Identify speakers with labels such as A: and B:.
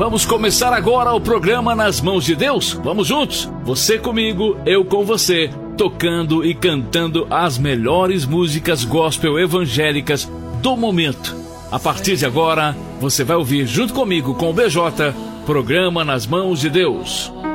A: Vamos começar agora o programa Nas Mãos de Deus? Vamos juntos? Você comigo, eu com você, tocando e cantando as melhores músicas gospel evangélicas do momento. A partir de agora, você vai ouvir junto comigo com o BJ, programa Nas Mãos de Deus.